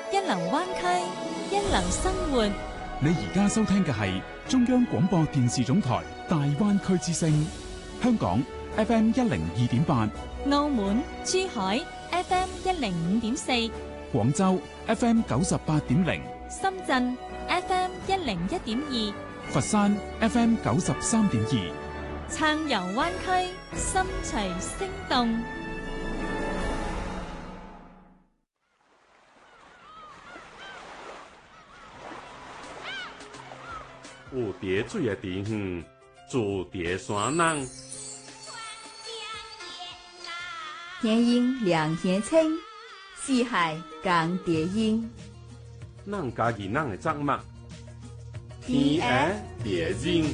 一流灣區，一流生活。 你而家收聽嘅係中央廣播電視總台大灣區之聲，香港 FM 102.8， 澳門、珠海 FM 105.4， 廣州 FM 98.0， 深圳 FM 101.2， 佛山 FM 93.2， 暢遊灣區，心隨聲動。 有蝶水的地方，住蝶山人。 天鹰两天青，四海共蝶音。 咱家己咱的作物，天鹅蝶音。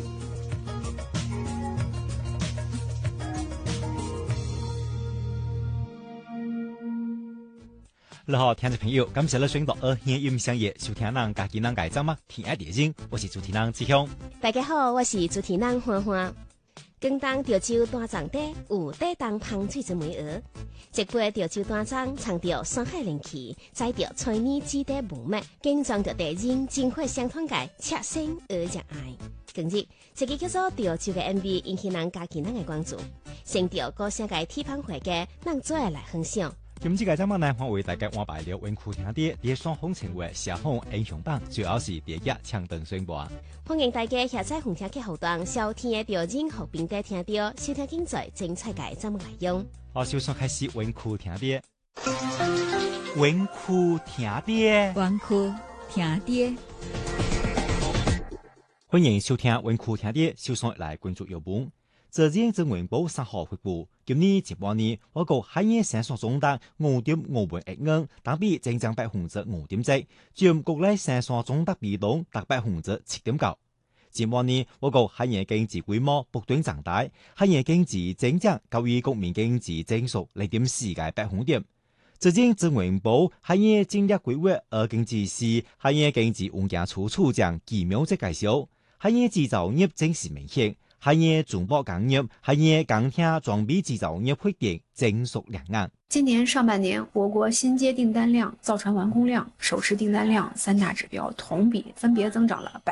你好，聽眾朋友，感謝你選擇2月音響夜收聽咱家己咱嘅節目《天愛蝶音》，我是主持人志雄。 大家好，我是主持人歡歡。廣東潮州大粽底有底當芳水之美鵝，一杯潮州大粽藏着山海靈氣，載着翠泥之地文物，經裝着地人精華相傳嘅赤心而熱愛。近日，一個叫做潮州嘅 MV 引起人家己咱嘅關注，成着高聲嘅鐵板會嘅，咱做下來分享。 今次嘅節目呢，我為大家安排了文庫聽啲蝶雙風情為社會英雄榜，主要是第一搶登宣佈。 歡迎大家下載紅聽嘅活動，收聽嘅條件和並帶聽到收聽精彩精彩嘅節目內容。 我首先開始文庫聽啲，文庫聽啲， 文庫聽啲。 歡迎收聽文庫聽啲，首先來關注有本。浙江新聞部3號發布，今年18年，我國海燕生產總值5.51億，當比增長5.7%，佔國內生產總值比重達7.9%。18年，我國海燕經濟規模不斷增大，海燕經濟增長高於國民經濟增速0.4%。浙江新聞部海燕戰略規劃和經濟師海燕經濟運營處處長紀苗則介紹，海燕製造業正是明顯。海燕中保鋼業、海燕鋼鐵裝備製造業活動增速亮眼。 今年上半年，我國新接訂單量、造船完工量、手持訂單量3大指標同比分別增長了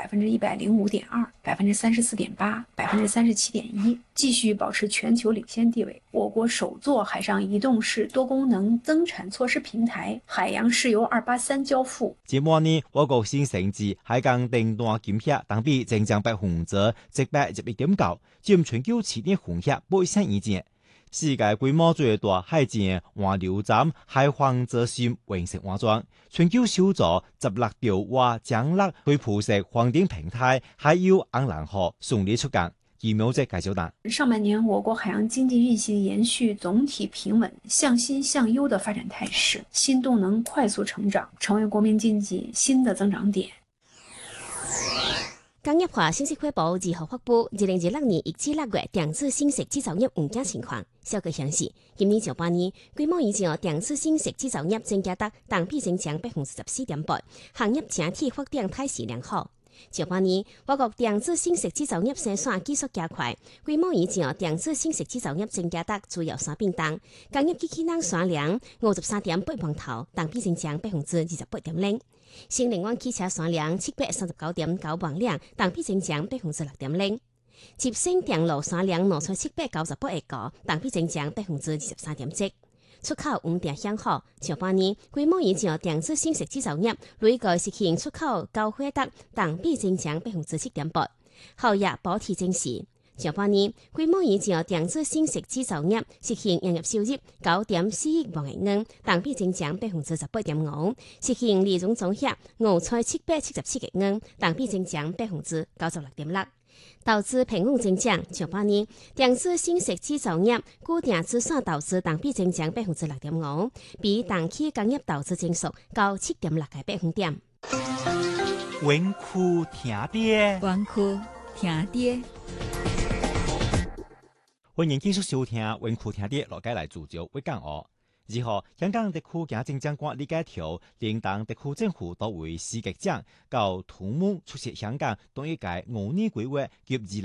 105.2%、34.8%、37.1%，繼續保持全球領先地位。我國首座海上移動式多功能增產措施平台海洋石油283交付。 18年，我國新成製海鋼訂單金額當比增長111.9%，佔全球企業份額8%以上。世界規模最大海艦環流站海防中心完成安裝，全球首座16條挖降落去鋪設環電平台，還有安蘭河順利出港。紀苗則介紹到， 上半年我國海洋經濟運行延續總體平穩、向新向優的發展態勢，新動能快速成長，成為國民經濟新的增長點。 工業化信息匯報2號發布2016年1至6月電子信息製造業運價情況。數據顯示，今年18年規模以上電子信息製造業增加達同比增長14.8%，行業整體發展態勢良好。18年，我國電子信息製造業生產技術加快，規模以上電子信息製造業增加達主要3變動，工業機器人產量53.8萬頭，同比增長28.0%。新能源汽車產量739.9萬輛，同比增長6.0%。集成電路產量2798個，同比增長23.7%。出口穩定向好，18年規模以上電子信息製造業累計實現出口高獲得，同比增長7.8%。後日保持正時，18年規模以上電子信息製造業實現營業收入9.4億元，同比增長18.5%，實現利潤總額5,777億元，同比增長96.6%。投資平穩增長，18年電子信息製造業固定資產投資同比增長6.5%，比同期工業投資增速高7.6%。 文庫聽啲， 文庫聽啲。 歡迎繼續收聽文庫聽啲，落街來聚焦為講哦。2號，香港特區行政長官李家超領導特區政府多位司局長到土門出席香港統一屆5年規劃及